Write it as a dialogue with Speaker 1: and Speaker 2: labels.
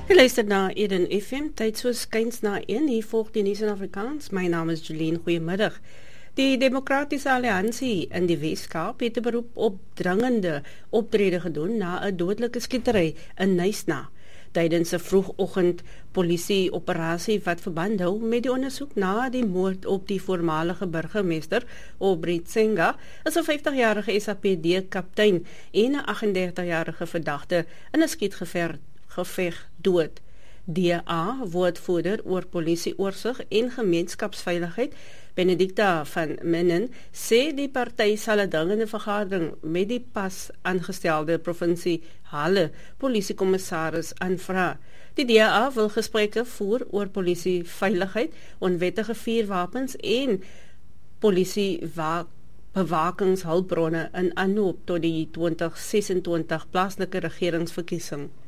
Speaker 1: Jy luister na Eden FM, tyd so skuins na 1, hier volg die nuus in Afrikaans. My naam is Jolene, goeiemiddag. Die Demokratiese Alliansie in die Wes-Kaap het 'n beroep op dringende optrede gedoen na 'n dodelike skietery in Knysna. Tydens 'n vroegoggend polisie-operasie wat verband hou met die ondersoek na die moord op die voormalige burgemeester Aubrey Tsenga, is 'n 50-jarige SAPD-kaptein en 'n 38-jarige verdagte in 'n skietgeveg dood. DA, woordvoerder oor polisie-oorsig en gemeenskapsveiligheid, Benedicta van Menen, sê die party sal 'n dringende vergadering met die pas aangestelde provinsiale polisiekommissaris aanvra. Die DA wil gesprekke voer oor polisieveiligheid, onwettige vuurwapens en polisie bewakingshulpbronne in aanloop tot die 2026 plaaslike regeringsverkiesing.